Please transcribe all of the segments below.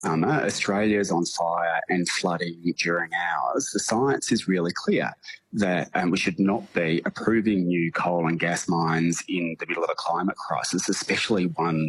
Australia's on fire and flooding during ours, the science is really clear that we should not be approving new coal and gas mines in the middle of a climate crisis, especially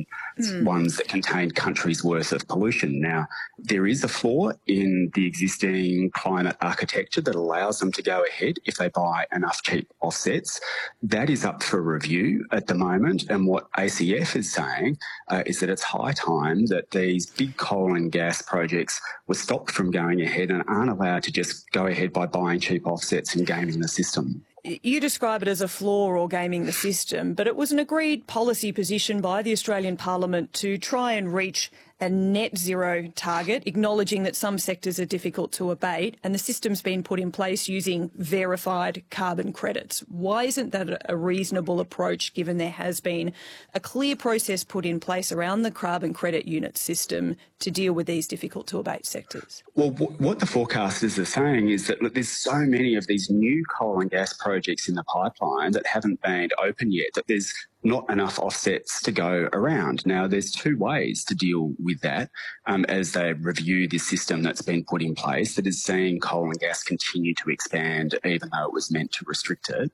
ones that contain countries' worth of pollution. Now, there is a flaw in the existing climate architecture that allows them to go ahead if they buy enough cheap offsets. That is up for review at the moment, and what ACF is saying is that it's high time that these big coal and gas projects were stopped from going ahead and aren't allowed to just go ahead by buying cheap offsets and gaming the system. You describe it as a flaw or gaming the system, but it was an agreed policy position by the Australian Parliament to try and reach a net zero target, acknowledging that some sectors are difficult to abate, and the system's been put in place using verified carbon credits. Why isn't that a reasonable approach, given there has been a clear process put in place around the carbon credit unit system to deal with these difficult to abate sectors? Well, what the forecasters are saying is that, look, there's so many of these new coal and gas projects in the pipeline that haven't been open yet, that there's not enough offsets to go around. Now, there's two ways to deal with that as they review this system that's been put in place that is seeing coal and gas continue to expand even though it was meant to restrict it.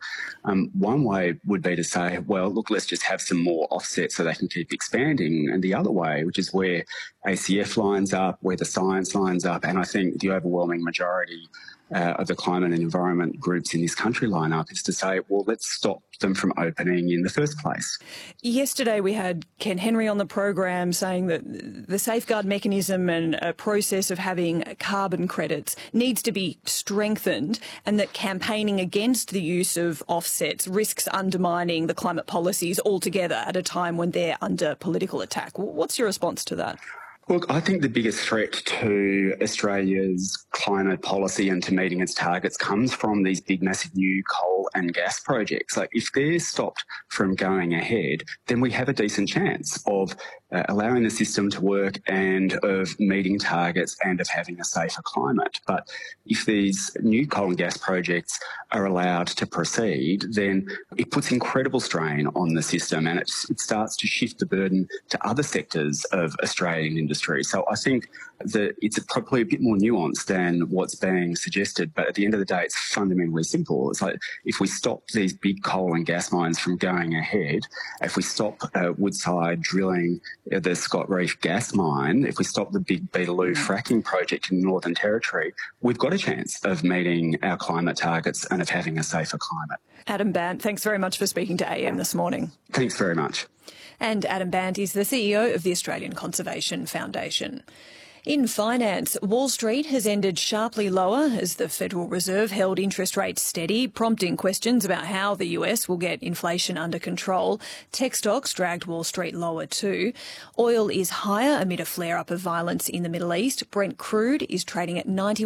One way would be to say, well, look, let's just have some more offsets so they can keep expanding. And the other way, which is where ACF lines up, where the science lines up, and I think the overwhelming majority of the climate and environment groups in this country line up, is to say, well, let's stop them from opening in the first place. Yesterday we had Ken Henry on the program saying that the safeguard mechanism and a process of having carbon credits needs to be strengthened, and that campaigning against the use of offsets risks undermining the climate policies altogether at a time when they're under political attack. What's your response to that? Look, I think the biggest threat to Australia's climate policy and to meeting its targets comes from these big, massive new coal and gas projects. Like, if they're stopped from going ahead, then we have a decent chance of allowing the system to work and of meeting targets and of having a safer climate. But if these new coal and gas projects are allowed to proceed, then it puts incredible strain on the system, and it starts to shift the burden to other sectors of Australian industry. So I think that it's probably a bit more nuanced than what's being suggested, but at the end of the day, it's fundamentally simple. It's like, if we stop these big coal and gas mines from going ahead, if we stop Woodside drilling the Scott Reef gas mine, if we stop the big Beetaloo fracking project in the Northern Territory, we've got a chance of meeting our climate targets and of having a safer climate. Adam Bandt, thanks very much for speaking to AM this morning. Thanks very much. And Adam Bandt is the CEO of the Australian Conservation Foundation. In finance, Wall Street has ended sharply lower as the Federal Reserve held interest rates steady, prompting questions about how the US will get inflation under control. Tech stocks dragged Wall Street lower too. Oil is higher amid a flare-up of violence in the Middle East. Brent crude is trading at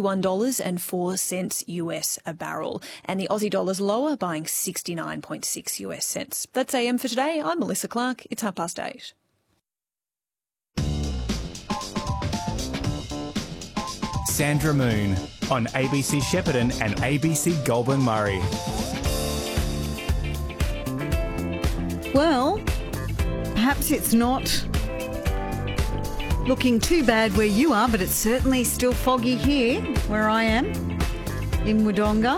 $91.04 US a barrel, and the Aussie dollar's lower, buying 69.6 US cents. That's AM for today. I'm Melissa Clark. It's 8:30. Sandra Moon on ABC Shepparton and ABC Goulburn Murray. Well, perhaps it's not looking too bad where you are, but it's certainly still foggy here where I am in Wodonga.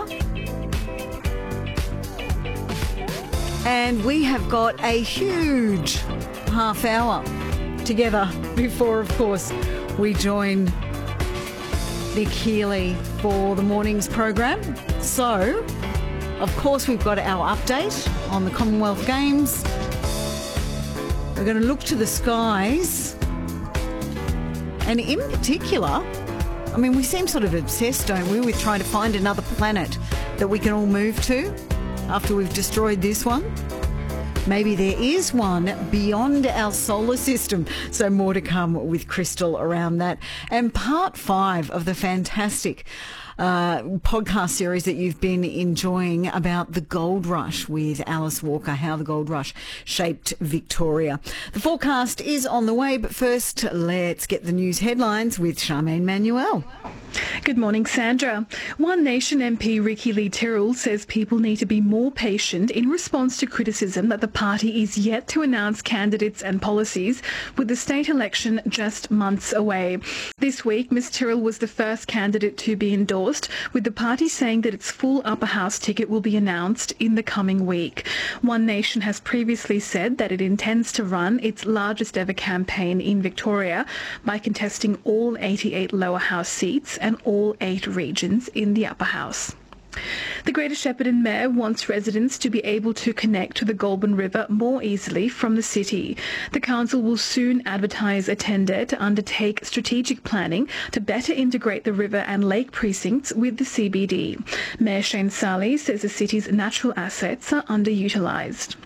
And we have got a huge half hour together before, of course, we join Nick Healy for the morning's program. So, of course, we've got our update on the Commonwealth Games. We're going to look to the skies. And in particular, I mean, we seem sort of obsessed, don't we, with trying to find another planet that we can all move to after we've destroyed this one. Maybe there is one beyond our solar system. So more to come with Crystal around that. And part 5 of the fantastic podcast series that you've been enjoying about the gold rush with Alice Walker, how the gold rush shaped Victoria. The forecast is on the way, but first let's get the news headlines with Charmaine Manuel. Good morning, Sandra. One Nation MP Ricky Lee-Tyrrell says people need to be more patient in response to criticism that the party is yet to announce candidates and policies, with the state election just months away. This week, Ms Tyrrell was the first candidate to be endorsed, with the party saying that its full upper house ticket will be announced in the coming week. One Nation has previously said that it intends to run its largest ever campaign in Victoria by contesting all 88 lower house seats and all 8 regions in the upper house. The Greater Shepparton Mayor wants residents to be able to connect to the Goulburn River more easily from the city. The council will soon advertise a tender to undertake strategic planning to better integrate the river and lake precincts with the CBD. Mayor Shane Salley says the city's natural assets are underutilised.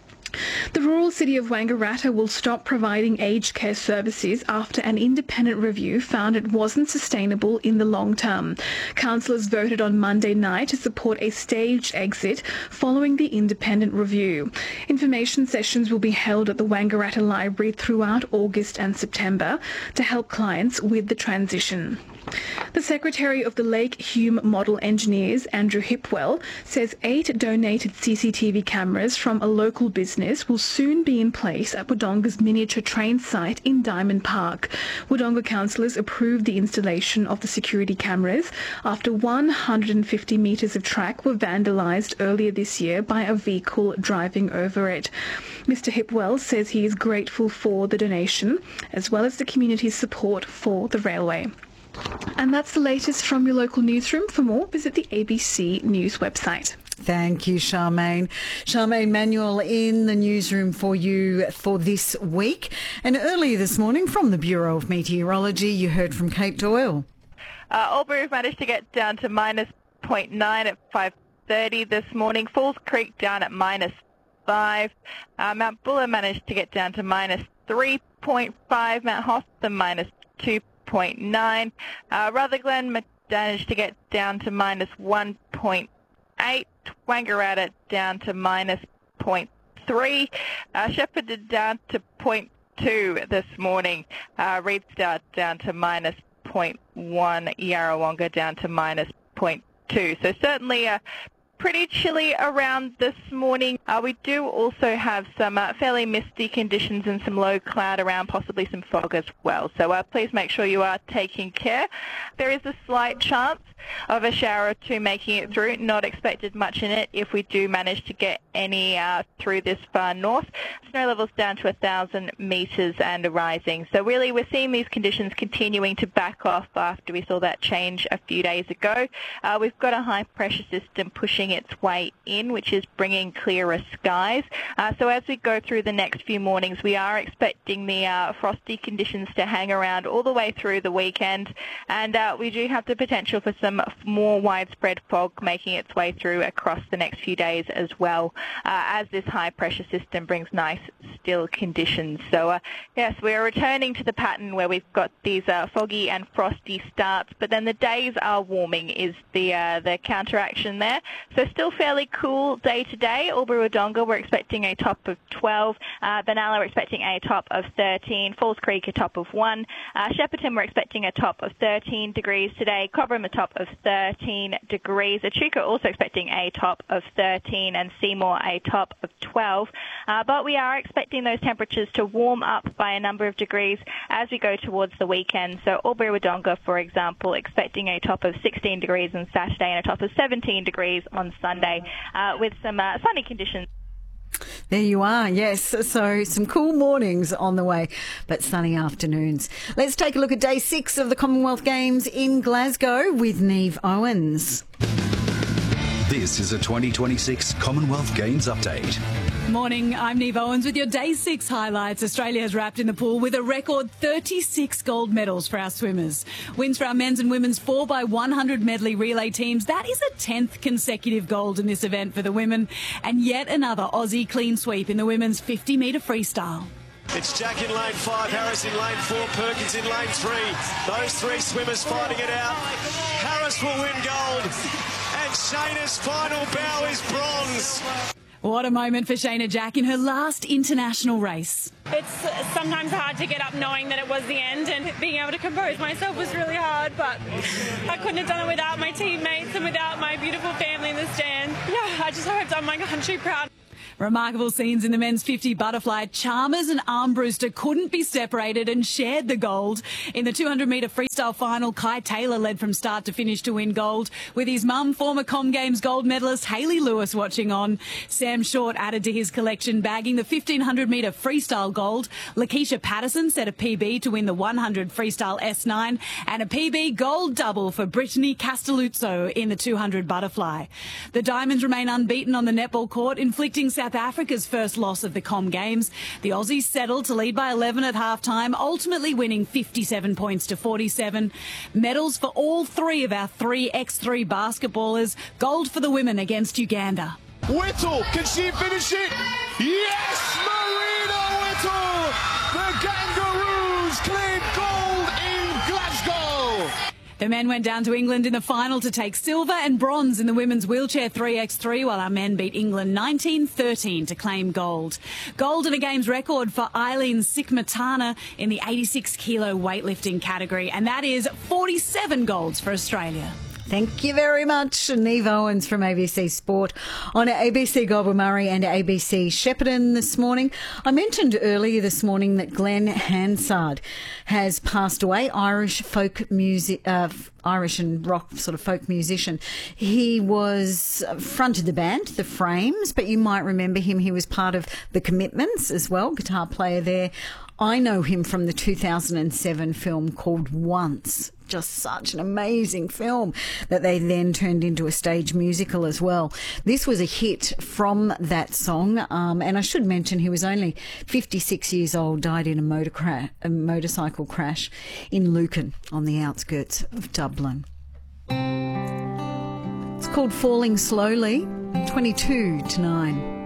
The rural city of Wangaratta will stop providing aged care services after an independent review found it wasn't sustainable in the long term. Councillors voted on Monday night to support a staged exit following the independent review. Information sessions will be held at the Wangaratta Library throughout August and September to help clients with the transition. The Secretary of the Lake Hume Model Engineers, Andrew Hipwell, says 8 donated CCTV cameras from a local business will soon be in place at Wodonga's miniature train site in Diamond Park. Wodonga councillors approved the installation of the security cameras after 150 metres of track were vandalised earlier this year by a vehicle driving over it. Mr Hipwell says he is grateful for the donation, as well as the community's support for the railway. And that's the latest from your local newsroom. For more, visit the ABC News website. Thank you, Charmaine. Charmaine Manuel in the newsroom for you for this week. And earlier this morning from the Bureau of Meteorology, you heard from Kate Doyle. Albury managed to get down to minus 0.9 at 5:30 this morning. Falls Creek down at minus 5. Mount Buller managed to get down to minus 3.5. Mount Hotham minus 2.9. Rutherglen managed to get down to minus 1.8. Wangaratta down to minus 0.3. Shepparton down to 0.2 this morning. Reedstown down to minus 0.1. Yarrawonga down to minus 0.2. So certainly pretty chilly around this morning. We do also have some fairly misty conditions and some low cloud around, possibly some fog as well. So please make sure you are taking care. There is a slight chance of a shower or two making it through. Not expected much in it if we do manage to get any through this far north. Snow levels down to 1,000 metres and rising. So really we're seeing these conditions continuing to back off after we saw that change a few days ago. We've got a high pressure system pushing its way in, which is bringing clearer skies. So as we go through the next few mornings, we are expecting the frosty conditions to hang around all the way through the weekend, and we do have the potential for some more widespread fog making its way through across the next few days as well, as this high pressure system brings nice still conditions. So yes, we're returning to the pattern where we've got these foggy and frosty starts, but then the days are warming is the counteraction there. So still fairly cool day to day. Albury-Wodonga, we're expecting a top of 12. Benalla, we're expecting a top of 13. Falls Creek, a top of 1. Shepparton, we're expecting a top of 13 degrees today. Cobram, a top of 13 degrees. Echuca, also expecting a top of 13. And Seymour, a top of 12. But we are expecting those temperatures to warm up by a number of degrees as we go towards the weekend. So Albury-Wodonga, for example, expecting a top of 16 degrees on Saturday and a top of 17 degrees on Sunday, with some sunny conditions. There you are, yes. So some cool mornings on the way, but sunny afternoons. Let's take a look at day 6 of the Commonwealth Games in Glasgow with Neve Owens. This is a 2026 Commonwealth Games update. Morning, I'm Neve Owens with your Day 6 highlights. Australia has wrapped in the pool with a record 36 gold medals for our swimmers. Wins for our men's and women's 4x100 medley relay teams. That is a 10th consecutive gold in this event for the women. And yet another Aussie clean sweep in the women's 50-metre freestyle. It's Jack in lane 5, Harris in lane 4, Perkins in lane 3. Those three swimmers fighting it out. Harris will win gold, and Shayna's final bow is bronze. What a moment for Shayna Jack in her last international race. It's sometimes hard to get up knowing that it was the end, and being able to compose myself was really hard, but I couldn't have done it without my teammates and without my beautiful family in the stand. Yeah, I just hope I've done my country proud. Remarkable scenes in the men's 50 butterfly. Chalmers and Armbruster couldn't be separated and shared the gold. In the 200-metre freestyle final, Kai Taylor led from start to finish to win gold, with his mum, former Com Games gold medalist Hayley Lewis, watching on. Sam Short added to his collection, bagging the 1,500-metre freestyle gold. Lakeisha Patterson set a PB to win the 100 freestyle S9, and a PB gold double for Brittany Castelluzzo in the 200 butterfly. The Diamonds remain unbeaten on the netball court, inflicting South Africa's first loss of the Com Games. The Aussies settled to lead by 11 at half-time, ultimately winning 57 points to 47. Medals for all three of our 3x3 basketballers. Gold for the women against Uganda. Whittle, can she finish it? Yes, Marina Whittle! The Kangaroos claim gold in Glasgow! The men went down to England in the final to take silver and bronze in the women's wheelchair 3x3, while our men beat England 19-13 to claim gold. Gold and a games record for Eileen Sikmatana in the 86-kilo weightlifting category, and that is 47 golds for Australia. Thank you very much, Neve Owens from ABC Sport on ABC Goulburn Murray and ABC Shepparton this morning. I mentioned earlier this morning that Glenn Hansard has passed away, Irish and rock sort of folk musician. He was fronted the band, The Frames, but you might remember him. He was part of The Commitments as well, guitar player there. I know him from the 2007 film called Once. Just such an amazing film that they then turned into a stage musical as well. This was a hit from that song, and I should mention he was only 56 years old, died in a motorcycle crash in Lucan on the outskirts of Dublin. It's called Falling Slowly, 22 to 9.